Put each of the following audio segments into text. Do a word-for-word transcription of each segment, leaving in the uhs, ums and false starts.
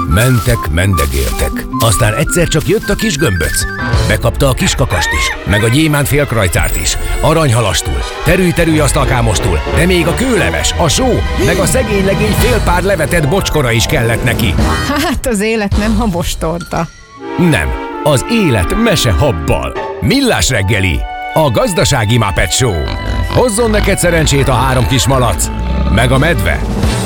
Mentek, mendegéltek. Aztán egyszer csak jött a kis gömböc. Bekapta a kis kakast is, meg a gyémánt félkrajcárt is, aranyhalastul, terülj-terülj asztalkámostul, de még a kőleves, a só, meg a szegény legény fél pár levetett bocskora is kellett neki. Hát az élet nem habostorta. Nem, az élet mese habbal. Millás reggeli, a gazdasági Muppet Show. Hozzon neked szerencsét a három kis malac, meg a medve.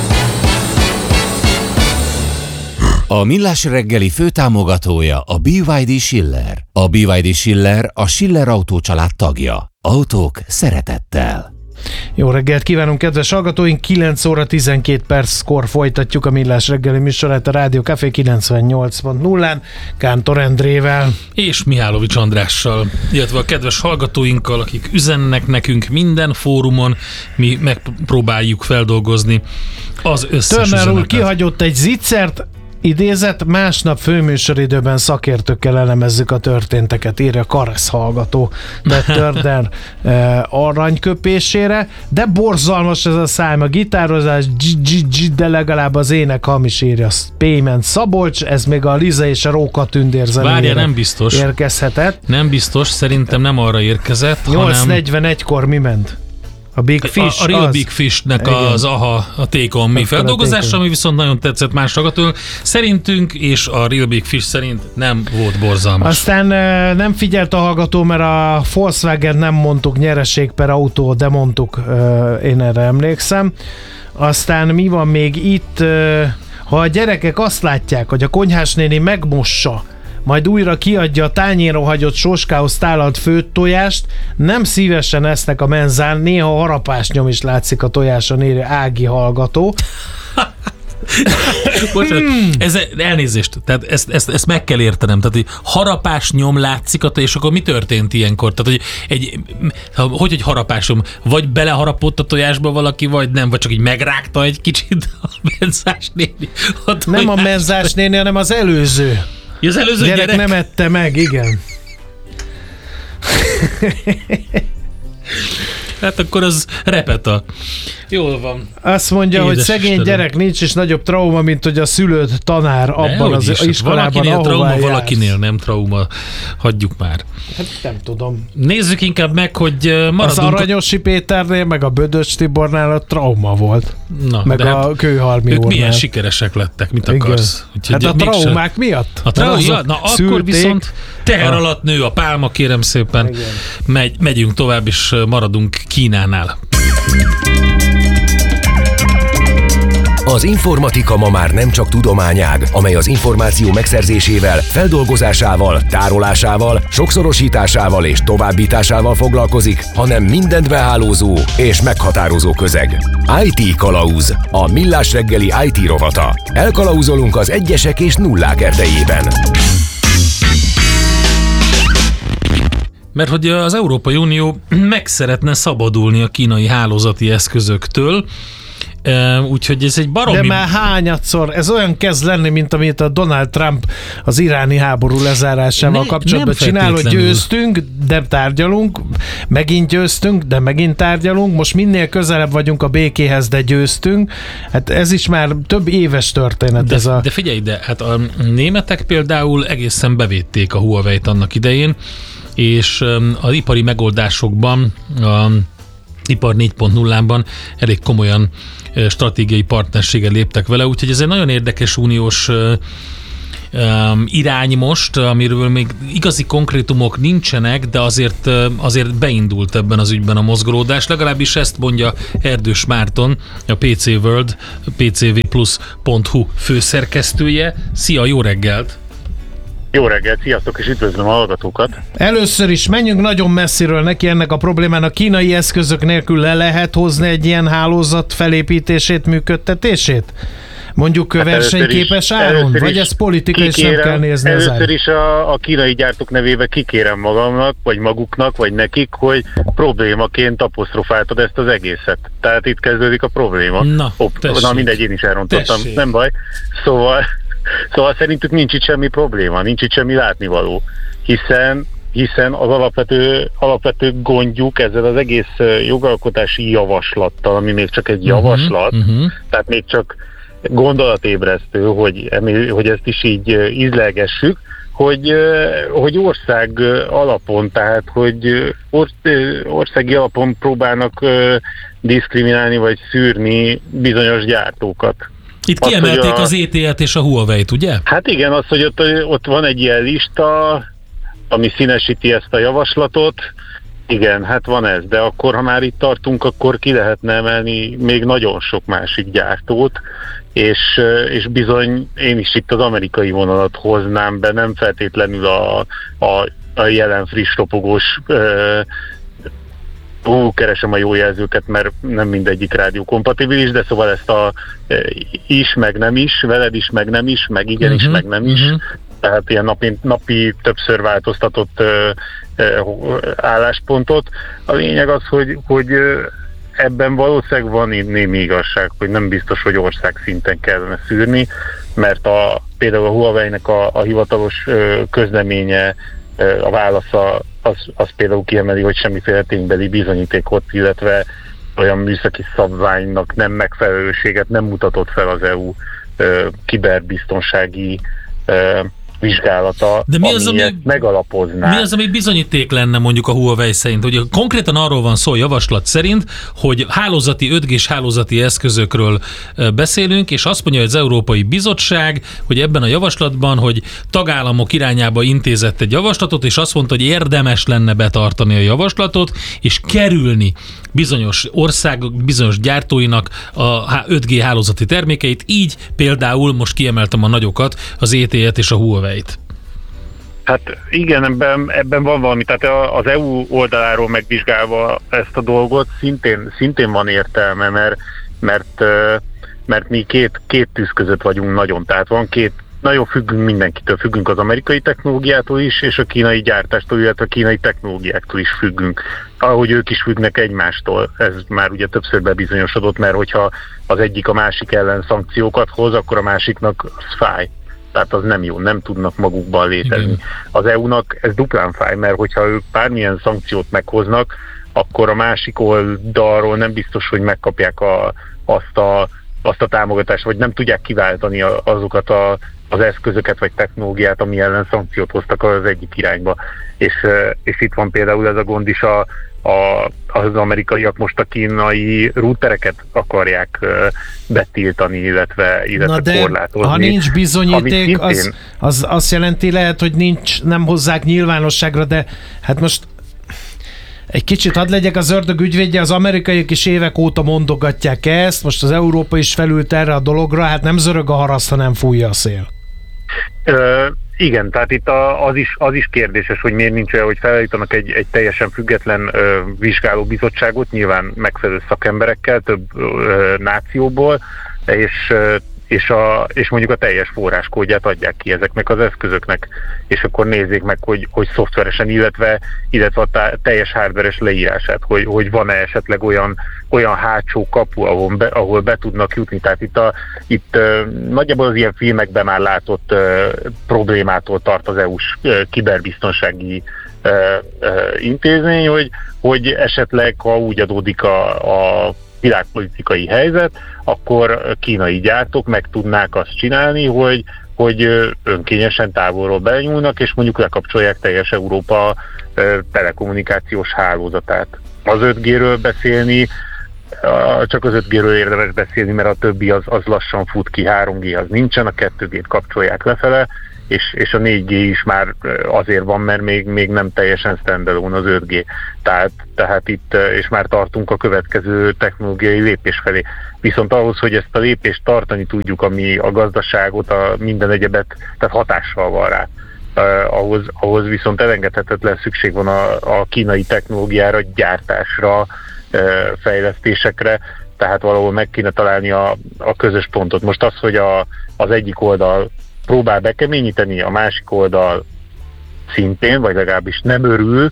A Millás reggeli főtámogatója a bé vé dé Schiller. A bé vé dé Schiller a Schiller Autó család tagja. Autók szeretettel. Jó reggelt kívánunk, kedves hallgatóink! kilenc óra tizenkét perckor folytatjuk a Millás reggeli műsorát a Rádió Café kilencvennyolc pont nullán Kántor Endrével és Mihálovics Andrással, illetve a kedves hallgatóinkkal, akik üzennek nekünk minden fórumon, mi megpróbáljuk feldolgozni az összes Törner úr üzenetet. kihagyott egy zicsert, idézet, másnap főműsoridőben szakértőkkel elemezzük a történteket, írja Karesz hallgató de Törner e, aranyköpésére, de borzalmas ez a szám, a gitározás, de legalább az ének hamis, írja Payment Szabolcs, ez még a Liza és a Róka Tündér zenéjére Várja, nem biztos. érkezhetett. Nem biztos, szerintem nem arra érkezett, nyolc negyvenegykor mi ment? A Big Fish, a, a Real az? Big Fish-nek az AHA, a Take On Me feldolgozása, ami viszont nagyon tetszett más ragatól. Szerintünk, és a Real Big Fish szerint nem volt borzalmas. Aztán nem figyelt a hallgató, mert a Volkswagen nem mondtuk nyereség per autó, de mondtuk, én erre emlékszem. Aztán mi van még itt? Ha a gyerekek azt látják, hogy a konyhás néni megmossa, majd újra kiadja a tányéron hagyott sóskához tálalt főtt tojást, nem szívesen esznek a menzán, néha harapásnyom is látszik a tojáson, írja Ági hallgató. Bocsánat, ez elnézést, tehát ezt, ezt, ezt meg kell értenem, tehát hogy harapásnyom látszik a tojás, és akkor mi történt ilyenkor? Tehát, hogy egy, hogy egy harapásnyom, vagy beleharapott a tojásba valaki, vagy nem, vagy csak így megrágta egy kicsit a menzás néni. A nem a menzás néni, hanem az előző. Az előző gyerek, gyerek nem ette meg, igen. Hát akkor az repeta. Jól van. Azt mondja, Édes hogy szegény Istenem. gyerek, nincs is nagyobb trauma, mint hogy a szülőd tanár abban ne, az is, iskolában, valakinél ahová trauma, jársz. valakinél nem trauma. Hagyjuk már. Hát nem tudom. Nézzük inkább meg, hogy maradunk. Az Aranyosi Péternél, meg a Bödöcs Tibornál a trauma volt. Na, meg de a hát Kőhalmi ők úrnál. milyen sikeresek lettek, mit Igen. akarsz? Úgyhogy Hát a mégsem- traumák miatt. A trauma, Mert ja, azok na akkor szülték. viszont teher Ah. alatt nő a pálma, kérem szépen. Igen. Megy, megyünk tovább, és maradunk Kínánál. Az informatika ma már nem csak tudományág, amely az információ megszerzésével, feldolgozásával, tárolásával, sokszorosításával és továbbításával foglalkozik, hanem mindent behálózó és meghatározó közeg. í té Kalauz, a Millás reggeli í té rovata. Elkalauzolunk az egyesek és nullák erdejében. Mert hogy az Európai Unió meg szeretne szabadulni a kínai hálózati eszközöktől, úgyhogy ez egy baromi... De már hányadszor? Ez olyan kezd lenni, mint amit a Donald Trump az iráni háború lezárásával Ne, kapcsolatban nem csinál, hogy feltétlenül. győztünk, de tárgyalunk, megint győztünk, de megint tárgyalunk, most minél közelebb vagyunk a békéhez, de győztünk. Hát ez is már több éves történet. De, ez a... de figyelj, de hát a németek például egészen bevédték a Huawei-t annak idején, és az ipari megoldásokban, a ipar négy pont nullában elég komolyan stratégiai partnerséggel léptek vele, úgyhogy ez egy nagyon érdekes uniós um, irány most, amiről még igazi konkrétumok nincsenek, de azért, azért beindult ebben az ügyben a mozgolódás, legalábbis ezt mondja Erdős Márton, a pé cé World, pé cé vé plus pont hu főszerkesztője. Szia, jó reggelt! Jó reggelt, sziasztok, és üdvözlöm a hallgatókat. Először is menjünk nagyon messziről neki ennek a problémának. Kínai eszközök nélkül le lehet hozni egy ilyen hálózat felépítését, működtetését? Mondjuk hát versenyképes áron? Vagy ez politika, és nem kell nézni az Először is a, a kínai gyártók nevébe kikérem magamnak, vagy maguknak, vagy nekik, hogy problémaként apostrofáltad ezt az egészet. Tehát itt kezdődik a probléma. Na, Op, na mindegy, én is elrontottam, tessék. Nem baj. Szóval, szóval szerintük nincs itt semmi probléma, nincs itt semmi látnivaló, hiszen hiszen az alapvető, alapvető gondjuk ezzel az egész jogalkotási javaslattal, ami még csak egy javaslat, uh-huh, uh-huh. tehát még csak gondolatébresztő, hogy, hogy ezt is így ízlelgessük, hogy, hogy ország alapon, tehát hogy országi alapon próbálnak diszkriminálni vagy szűrni bizonyos gyártókat. Itt kiemelték az, a, az é té é-t és a Huawei-t, ugye? Hát igen, az, hogy ott, ott van egy ilyen lista, ami színesíti ezt a javaslatot. Igen, hát van ez, de akkor, ha már itt tartunk, akkor ki lehetne emelni még nagyon sok másik gyártót, és, és bizony én is itt az amerikai vonalat hoznám be, nem feltétlenül a, a, a jelen friss ropogós Ó, keresem a jó jelzőket, mert nem mindegyik rádió kompatibilis, de szóval ezt a e, is, meg nem is, veled is, meg nem is, meg igen uh-huh, is, meg nem is. Uh-huh. Tehát ilyen napi, napi többször változtatott e, e, álláspontot. A lényeg az, hogy, hogy ebben valószínűleg van némi igazság, hogy nem biztos, hogy ország szinten kellene szűrni, mert a, például a Huawei-nek a, a hivatalos közleménye, a válasza az, az például kiemeli, hogy semmiféle ténybeli bizonyítékot, illetve olyan műszaki szabványnak nem megfelelőséget nem mutatott fel az é u ö, kiberbiztonsági ö, vizsgálata, de mi az, ami megalapozná. Mi az, ami bizonyíték lenne mondjuk a Huawei szerint? Hogy konkrétan arról van szó a javaslat szerint, hogy hálózati öt gés hálózati eszközökről beszélünk, és azt mondja az Európai Bizottság, hogy ebben a javaslatban, hogy tagállamok irányába intézett egy javaslatot, és azt mondta, hogy érdemes lenne betartani a javaslatot, és kerülni bizonyos országok, bizonyos gyártóinak a öt gé hálózati termékeit, így például most kiemeltem a nagyokat, az é té é-t és a Huawei-t. Hát igen, ebben, ebben van valami, tehát az é u oldaláról megvizsgálva ezt a dolgot szintén, szintén van értelme, mert, mert, mert mi két, két tűz között vagyunk nagyon, tehát van két, nagyon függünk mindenkitől, függünk az amerikai technológiától is, és a kínai gyártástól, illetve a kínai technológiáktól is függünk. Ahogy ők is függnek egymástól, ez már ugye többször bebizonyosodott, mert hogyha az egyik a másik ellen szankciókat hoz, akkor a másiknak az fáj. Tehát az nem jó, nem tudnak magukban létezni. Igen. Az é u-nak ez duplán fáj, mert hogyha ők bármilyen szankciót meghoznak, akkor a másik oldalról nem biztos, hogy megkapják a, azt, a, azt a támogatást, vagy nem tudják kiváltani azokat a, az eszközöket vagy technológiát, ami ellen szankciót hoztak az egyik irányba. És, és itt van például ez a gond is, a, a, az amerikaiak most a kínai routereket akarják uh, betiltani, illetve, illetve Na de korlátozni. Ha nincs bizonyíték, szintén... az, az azt jelenti lehet, hogy nincs, nem hozzák nyilvánosságra, de hát most egy kicsit hadd legyek az ördög ügyvédje, az amerikaiak is évek óta mondogatják ezt, most az Európa is felült erre a dologra, hát nem zörög a haraszt, hanem fújja a szél. Ö, igen, tehát itt a, az, is, az is kérdéses, hogy miért nincs olyan, hogy felállítanak egy, egy teljesen független ö, vizsgálóbizottságot, nyilván megfelelő szakemberekkel, több ö, nációból, és ö, És, a, és mondjuk a teljes forráskódját adják ki ezeknek az eszközöknek, és akkor nézzék meg, hogy, hogy szoftveresen, illetve, illetve a tá, teljes hardveres leírását, hogy, hogy van-e esetleg olyan, olyan hátsó kapu, ahol be, ahol be tudnak jutni. Tehát itt, a, itt uh, nagyjából az ilyen filmekben már látott uh, problémától tart az é u-s uh, kiberbiztonsági uh, uh, intézmény, hogy, hogy esetleg, ha úgy adódik a, a világpolitikai helyzet, akkor kínai gyártók meg tudnák azt csinálni, hogy, hogy önkényesen távolról benyúlnak, és mondjuk lekapcsolják teljes Európa telekommunikációs hálózatát. Az öt gé-ről beszélni, csak az öt gé-ről érdemes beszélni, mert a többi az, az lassan fut ki, három gé az nincsen, a kettő gét kapcsolják lefele, és, és a négy gé is már azért van, mert még, még nem teljesen standalone az öt gé. Tehát, tehát itt, és már tartunk a következő technológiai lépés felé. Viszont ahhoz, hogy ezt a lépést tartani tudjuk, ami a gazdaságot, a minden egyebet, tehát hatással van rá, Uh, ahhoz, ahhoz viszont elengedhetetlen szükség van a, a kínai technológiára, gyártásra, uh, fejlesztésekre, tehát valahol meg kéne találni a, a közös pontot. Most az, hogy a, az egyik oldal próbál bekeményíteni, a másik oldal szintén, vagy legalábbis nem örül,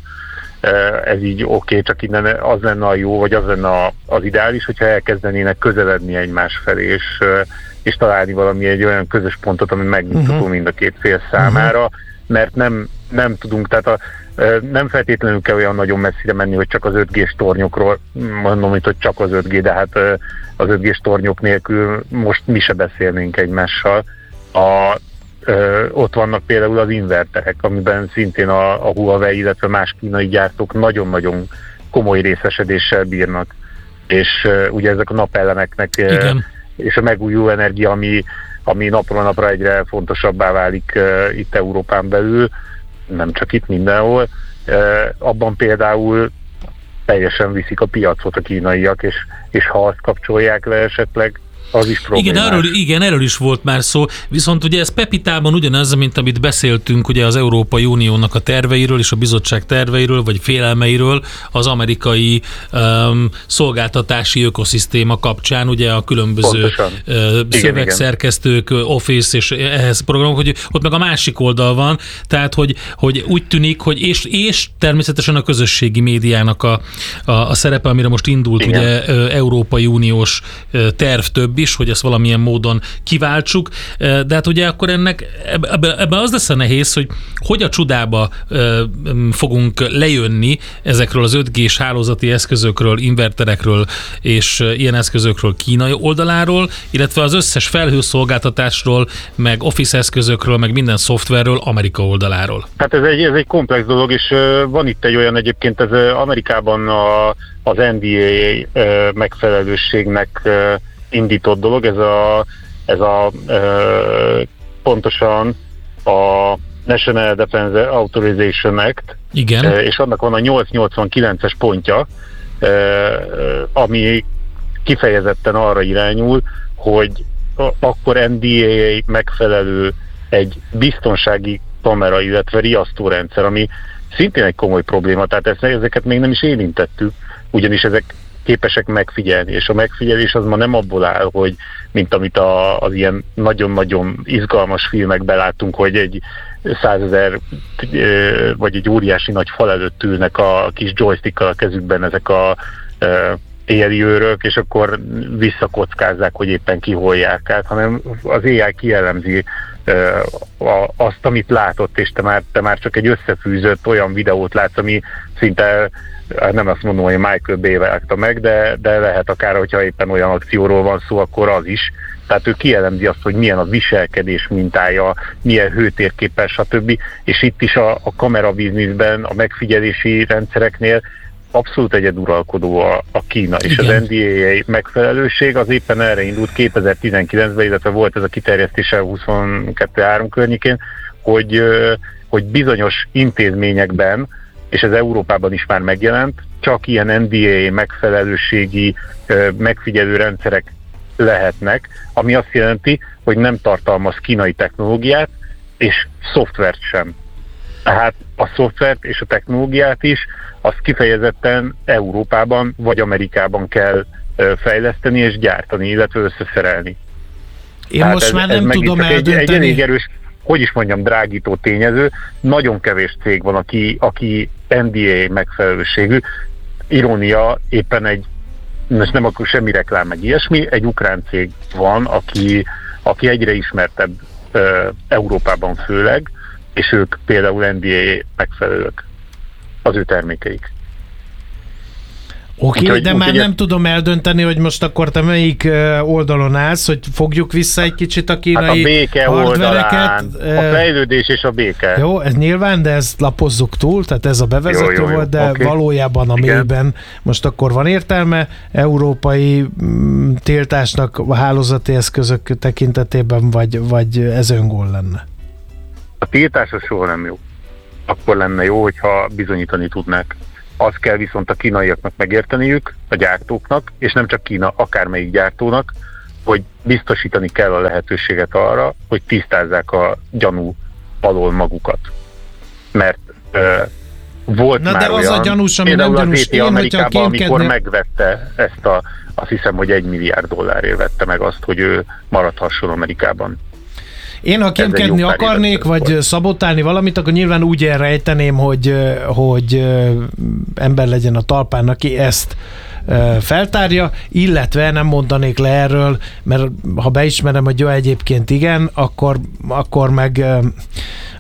ez így oké, okay, csak innen az lenne a jó, vagy az lenne az ideális, hogyha elkezdenének közeledni egymás felé, és, és találni valami egy olyan közös pontot, ami megnyugtató uh-huh. mind a két fél számára, uh-huh. mert nem, nem tudunk, tehát a, nem feltétlenül kell olyan nagyon messzire menni, hogy csak az öt G-s tornyokról, mondom, hogy csak az öt G, de hát az öt G-s tornyok nélkül most mi se beszélnénk egymással. A, ö, ott vannak például az inverterek, amiben szintén a, a Huawei, illetve más kínai gyártók nagyon-nagyon komoly részesedéssel bírnak. És ö, ugye ezek a napelemeknek ö, és a megújuló energia, ami, ami napról napra egyre fontosabbá válik ö, itt Európán belül, nem csak itt, mindenhol. Ö, abban például teljesen viszik a piacot a kínaiak, és, és ha azt kapcsolják le esetleg, az is problémás. Igen erről, igen, erről is volt már szó, viszont ugye ez Pepitában ugyanaz, mint amit beszéltünk ugye az Európai Uniónak a terveiről és a bizottság terveiről, vagy félelmeiről az amerikai um, szolgáltatási ökoszisztéma kapcsán, ugye a különböző uh, szövegszerkesztők, Office és ehhez programok, hogy ott meg a másik oldal van, tehát hogy, hogy úgy tűnik, hogy és, és természetesen a közösségi médiának a, a, a szerepe, amire most indult igen. ugye Európai Uniós terv több is, hogy ezt valamilyen módon kiváltsuk, de hát ugye akkor ennek ebben ebbe az lesz a nehéz, hogy hogy a csudába fogunk lejönni ezekről az öt G-s hálózati eszközökről, inverterekről és ilyen eszközökről kínai oldaláról, illetve az összes felhőszolgáltatásról, meg Office eszközökről, meg minden szoftverről Amerika oldaláról. Hát ez egy, ez egy komplex dolog, és van itt egy olyan egyébként, ez Amerikában a, az N D A megfelelősségnek indított dolog, ez a, ez a e, pontosan a National Defense Authorization Act, igen. E, és annak van a nyolcszáznyolcvankilences pontja, e, ami kifejezetten arra irányul, hogy akkor N D A megfelelő egy biztonsági kamera, illetve riasztórendszer, ami szintén egy komoly probléma, tehát ezeket még nem is érintettük, ugyanis ezek képesek megfigyelni, és a megfigyelés az ma nem abból áll, hogy mint amit a, az ilyen nagyon-nagyon izgalmas filmekben látunk, hogy egy százezer vagy egy óriási nagy fal előtt ülnek a kis joystickkal a kezükben ezek a éjjeli őrök, és akkor visszakockázzák, hogy éppen ki hol járkált, hanem az á i kielemzi azt, amit látott, és te már, te már csak egy összefűzött olyan videót látsz, ami szinte nem azt mondom, hogy Michael Bay vágta meg, de, de lehet akár, hogyha éppen olyan akcióról van szó, akkor az is. Tehát ő kielemzi azt, hogy milyen a viselkedés mintája, milyen hőtérképpel, stb. És itt is a, a kamerabizniszben, a megfigyelési rendszereknél abszolút egyeduralkodó a, a Kína, és igen. Az N D A megfelelőség az éppen erre indult kétezer-tizenkilencben, illetve volt ez a kiterjesztése huszonkettő három környékén, hogy, hogy bizonyos intézményekben, és ez Európában is már megjelent, csak ilyen N D A megfelelőségi megfigyelő rendszerek lehetnek, ami azt jelenti, hogy nem tartalmaz kínai technológiát, és szoftvert sem. Tehát a szoftvert és a technológiát is, azt kifejezetten Európában vagy Amerikában kell fejleszteni és gyártani, illetve összeszerelni. Én Tehát most ez, már nem tudom eldönteni. Egy, egy elég erős, hogy is mondjam, drágító tényező. Nagyon kevés cég van, aki, aki N D A megfelelőségű. Irónia, éppen egy, most nem akkor semmi reklám meg ilyesmi, egy ukrán cég van, aki, aki egyre ismertebb uh, Európában főleg, és ők például N D A megfelelők, az ő termékeik. Oké, okay, de már nem tudom eldönteni, hogy most akkor te melyik oldalon állsz, hogy fogjuk vissza egy kicsit a kínai hát a béke hardvereket. Oldalán, a fejlődés és a béke. Jó, ez nyilván, de ezt lapozzuk túl, tehát ez a bevezető jó, jó, jó. volt, de okay. valójában a igen. mélyben most akkor van értelme európai mm, tiltásnak a hálózati eszközök tekintetében, vagy, vagy ez öngól lenne? A tiltás az soha nem jó. Akkor lenne jó, hogyha bizonyítani tudnák. Azt kell viszont a kínaiaknak megérteniük, a gyártóknak, és nem csak Kína, akármelyik gyártónak, hogy biztosítani kell a lehetőséget arra, hogy tisztázzák a gyanú alól magukat. Mert ö, volt Na már de az olyan, a gyanús, ami nem gyanús. Én, Amerikában, kémkedne... amikor megvette ezt a, azt hiszem, hogy egy milliárd dollárért vette meg azt, hogy ő maradhasson Amerikában. Én, ha kémkedni akarnék, vagy volt. szabotálni valamit, akkor nyilván úgy elrejteném, hogy, hogy ember legyen a talpán, aki ezt feltárja, illetve nem mondanék le erről, mert ha beismerem, hogy jó, egyébként igen, akkor, akkor meg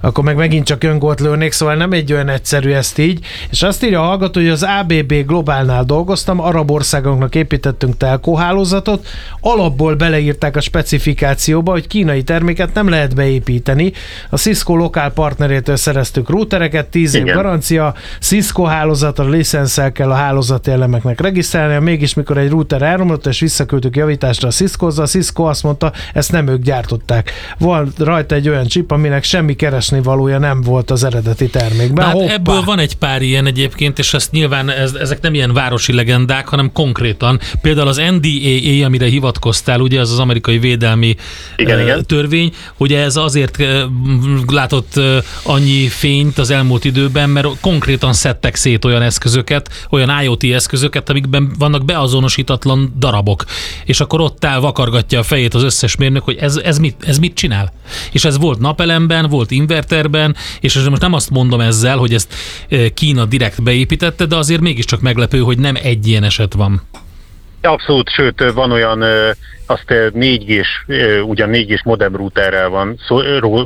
akkor meg megint csak öngolt lőnék, szóval nem egy olyan egyszerű ezt így. És azt írja a hallgató, hogy az á bé bé Globálnál dolgoztam, arab országoknak építettünk telkó hálózatot, alapból beleírták a specifikációba, hogy kínai terméket nem lehet beépíteni. A Cisco lokál partnerétől szereztük routereket, tíz év garancia, Cisco hálózatra licenszel kell a hálózati elemeknek regisztrálnia, mégis mikor egy router elromlott és visszaküldtük javításra a Cisco-hoz, a Cisco azt mondta, ezt nem ők gyártották. Van rajta egy olyan chip, aminek semmi keresni valója nem volt az eredeti termékben. Hát ebből van egy pár ilyen egyébként, és ezt nyilván ez, ezek nem ilyen városi legendák, hanem konkrétan. Például az en dé á á, amire hivatkoztál, ugye az az amerikai védelmi igen, uh, igen. törvény, ugye ez azért uh, látott uh, annyi fényt az elmúlt időben, mert konkrétan szedtek szét olyan eszközöket, olyan IoT eszközöket, amikben vannak beazonosítatlan darabok. És akkor ott áll, vakargatja a fejét az összes mérnök, hogy ez, ez, mit, ez mit csinál. És ez volt napelemben, volt inverterben, és most nem azt mondom ezzel, hogy ezt Kína direkt beépítette, de azért mégiscsak meglepő, hogy nem egy ilyen eset van. Abszolút, sőt, van olyan, azt négy gés, ugyan négy gés modem routerrel van, szó,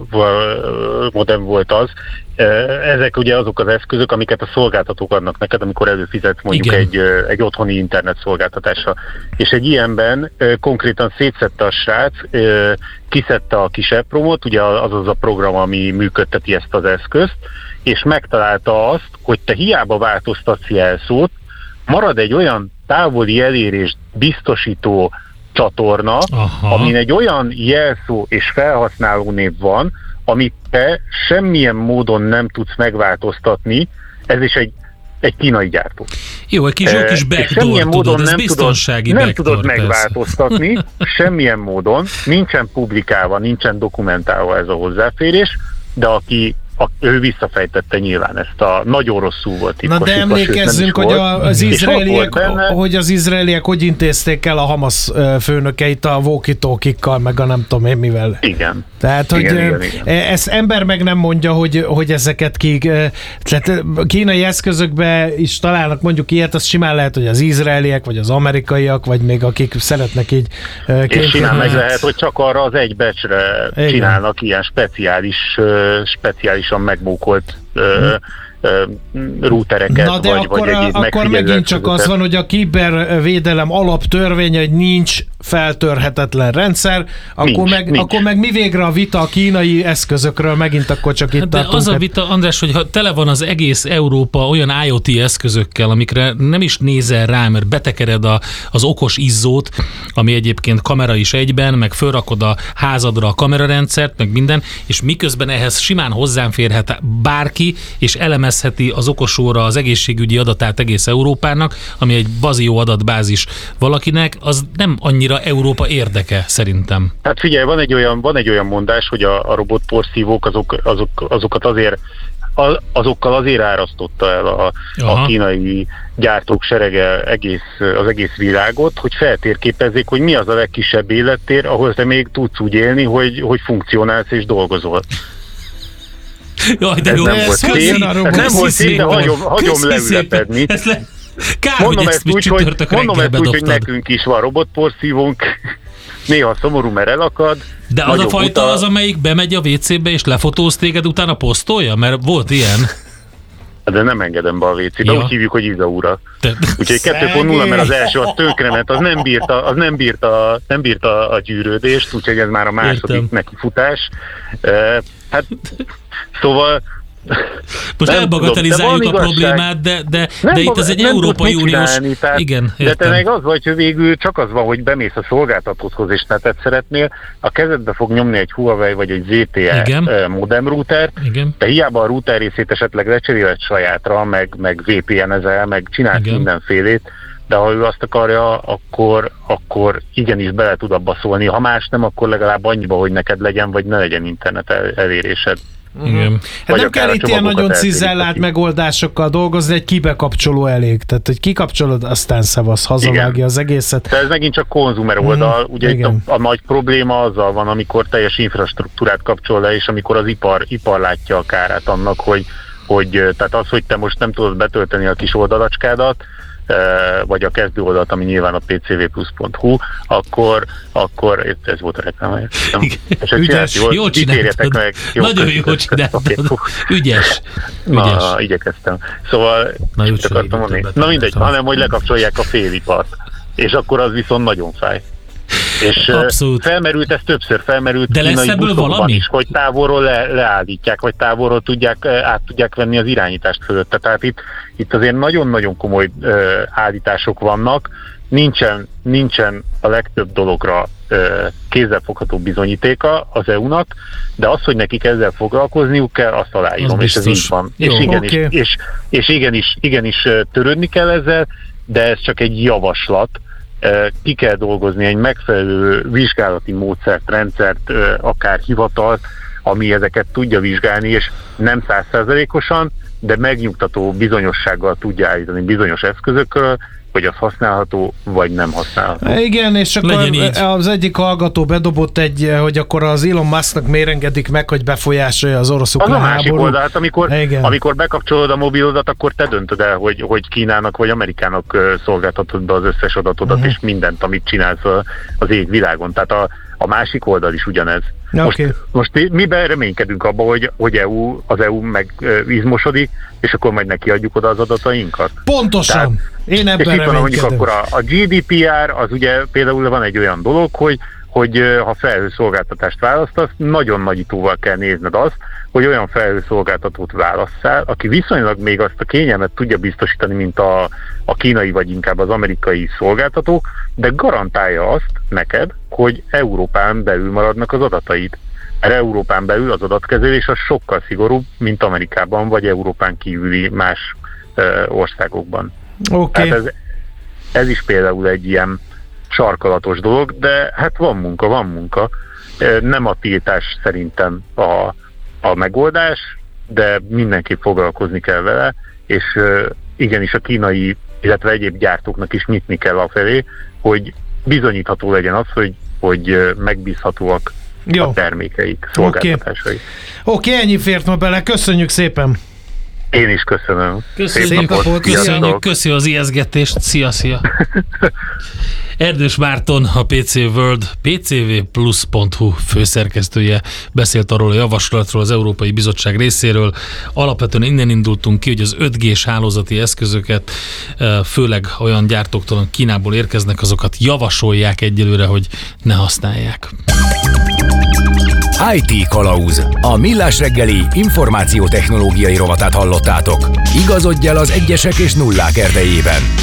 modem volt az. Ezek ugye azok az eszközök, amiket a szolgáltatók adnak neked, amikor előfizetsz mondjuk egy, egy otthoni internet szolgáltatásra. És egy ilyenben konkrétan szétszette a srác, kiszedte a kis EPROM-ot, ugye az az a program, ami működteti ezt az eszközt, és megtalálta azt, hogy te hiába változtatsz jelszót, marad egy olyan távoli elérést biztosító csatorna, aha, amin egy olyan jelszó és felhasználó név van, amit te semmilyen módon nem tudsz megváltoztatni, ez is egy, egy kínai gyártó. Jó, egy kis, jó kis backdoor, tudod, ez biztonsági tudod, backdoor. Nem tudod megváltoztatni, semmilyen módon, nincsen publikálva, nincsen dokumentálva ez a hozzáférés, de aki A, ő visszafejtette nyilván ezt a nagyon rosszul volt titkosítva. Na de emlékezzünk, hogy a, az izraeliek, hogy az izraeliek hogy intézték el a Hamas főnökeit a walkie-talkie-kkal, meg a nem tudom én mivel. Igen. Tehát, hogy igen, igen, igen. ezt ember meg nem mondja, hogy, hogy ezeket ki... Tehát kínai eszközökbe is találnak mondjuk ilyet, az simán lehet, hogy az izraeliek, vagy az amerikaiak, vagy még akik szeretnek így... És simán meg lehet, hogy csak arra az egy becsre igen. csinálnak ilyen speciális, speciálisan megbókolt routereket, Na de vagy, akkor, vagy egyéb akkor megint csak az van, hogy a kibervédelem alaptörvénye, hogy nincs feltörhetetlen rendszer, akkor, nincs, meg, nincs. akkor meg mi végre a vita a kínai eszközökről, megint akkor csak itt de az a vita, András, hogy ha tele van az egész Európa olyan IoT eszközökkel, amikre nem is nézel rá, mert betekered a, az okos izzót, ami egyébként kamera is egyben, meg fölrakod a házadra a kamerarendszert, meg minden, és miközben ehhez simán hozzáférhet bárki, és elemezheti az okosóra az egészségügyi adatát egész Európának, ami egy bazió adatbázis valakinek, az nem annyira Európa érdeke, szerintem. Hát figyelj, van egy olyan, van egy olyan mondás, hogy a, a robotporszívók azok, azok, azokat azért azokkal azért árasztotta el a, a kínai gyártók serege egész, az egész világot, hogy feltérképezzék, hogy mi az a legkisebb élettér, ahol te még tudsz úgy élni, hogy, hogy funkcionálsz és dolgozol. Jaj, de ez jó, nem volt szép, ez nem volt szép, de hagyom, hagyom leülepedni. Le... Kár, mondom hogy ezt úgy, hogy, mondom ezt úgy, hogy nekünk is van robotporszívónk, néha szomorú, mert elakad. De az a fajta utal... az, amelyik bemegy a vé cébe és lefotóz téged, utána posztolja? Mert volt ilyen. De nem engedem be a vé cébe, ja. Úgy hívjuk, hogy Izaura. Te... Úgyhogy kettő pont nulla, mert az első az tönkrement, az nem bírta, az nem bírta, nem bírta a gyűrődést, úgyhogy ez már a második Értem. nekifutás. Uh, hát, szóval most elbagatelizáljuk a problémát, de, de, de itt ez egy Európai Uniós... Igen, de te meg az vagy, hogy végül csak az van, hogy bemész a szolgáltatóhoz, és netet szeretnél, a kezedbe fog nyomni egy Huawei vagy egy zé té e Igen. modem router, Igen. de hiába a router részét esetleg lecseréled sajátra, meg, meg vé pé en-ezel, meg csinálsz Igen. mindenfélét, de ha ő azt akarja, akkor, akkor igenis bele tud abba szólni. Ha más nem, akkor legalább annyiba, hogy neked legyen, vagy ne legyen internet elérésed. Igen. Hát nem kell itt ilyen nagyon cizellált megoldásokkal dolgozni, egy kibekapcsoló elég. Tehát, hogy kikapcsolod, aztán szevasz, hazavágja Igen. az egészet. De ez megint csak konzumer oldal. Mm, ugye itt a, a nagy probléma azzal van, amikor teljes infrastruktúrát kapcsol le, és amikor az ipar, ipar látja a kárát annak, hogy, hogy tehát az, hogy te most nem tudod betölteni a kis oldalacskádat, vagy a kezdő oldalt, ami nyilván a pé cé vé plusz pont hú, akkor, akkor ez volt a reklám. Ügyes, jól csináltad. Meg. Jó, nagyon jól csináltad. Okay. Ügyes. Ügyes. Na, igyekeztem. Szóval, na, csak akartam mondani. Na mindegy, hanem, hogy lekapcsolják a félipart. És akkor az viszont nagyon fáj. És abszolút. Felmerült, ez többször felmerült. De lesz ebből valami? Is, hogy távolról le, leállítják, vagy távolról tudják, át tudják venni az irányítást fölött. Tehát itt, itt azért nagyon-nagyon komoly uh, állítások vannak. Nincsen, nincsen a legtöbb dologra uh, kézzelfogható bizonyítéka az é u-nak, de az, hogy nekik ezzel foglalkozniuk kell, azt aláírom, és ez így van. Jó, és igenis, okay. és, és igenis, igenis törődni kell ezzel, de ez csak egy javaslat. Ki kell dolgozni egy megfelelő vizsgálati módszert, rendszert, akár hivatalt, ami ezeket tudja vizsgálni, és nem száz százalékosan, de megnyugtató bizonyossággal tudja állítani bizonyos eszközökről, hogy az használható, vagy nem használható. Igen, és akkor az egyik hallgató bedobott egy, hogy akkor az Elon Musknak miért engedik meg, hogy befolyásolja az oroszok háború. Az a másik oldal, hát amikor, amikor bekapcsolod a mobilodat, akkor te döntöd el, hogy, hogy Kínának vagy Amerikának szolgáltatod be az összes adatodat, uh-huh. és mindent, amit csinálsz az égvilágon. Tehát a, a másik oldal is ugyanez. Most, okay. most miben reménykedünk abba, hogy, hogy é u, az é u meg izmosodik, és akkor majd nekiadjuk oda az adatainkat? Pontosan! Tehát, én ebben reménykedem. És itt van mondjuk akkor a, a gé dé pé er, az ugye például van egy olyan dolog, hogy, hogy ha felhőszolgáltatást választasz, nagyon nagyítóval kell nézned azt, hogy olyan felhőszolgáltatót válasszál, aki viszonylag még azt a kényelmet tudja biztosítani, mint a, a kínai vagy inkább az amerikai szolgáltatók, de garantálja azt neked, hogy Európán belül maradnak az adataid. Mert Európán belül az adatkezelés az sokkal szigorúbb, mint Amerikában vagy Európán kívüli más ö, országokban. Okay. Hát ez, ez is például egy ilyen sarkalatos dolog, de hát van munka, van munka. Nem a tiltás szerintem a, a megoldás, de mindenképp foglalkozni kell vele, és igenis a kínai, illetve egyéb gyártóknak is nyitni kell afelé, hogy bizonyítható legyen az, hogy, hogy megbízhatóak Jó. a termékeik, szolgáltatásai. Oké, okay, ennyi fért ma bele, köszönjük szépen! Én is köszönöm. Köszönjük, köszönjük, köszi az ijesztgetést. Szia, szia. Erdős Márton, a pé cé World pé cé vé plusz pont hú főszerkesztője beszélt arról a javaslatról az Európai Bizottság részéről. Alapvetően innen indultunk ki, hogy az öt gés hálózati eszközöket, főleg olyan gyártóktól, Kínából érkeznek, azokat javasolják egyelőre, hogy ne használják. i té Kalauz. A Millás reggeli információtechnológiai rovatát hallottátok. Igazodj el az egyesek és nullák erdejében.